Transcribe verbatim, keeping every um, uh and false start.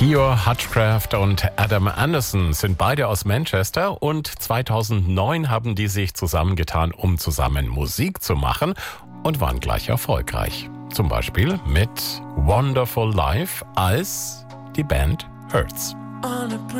Theo Hutchcraft und Adam Anderson sind beide aus Manchester und zweitausendneun haben die sich zusammengetan, um zusammen Musik zu machen und waren gleich erfolgreich. Zum Beispiel mit Wonderful Life als die Band Hurts.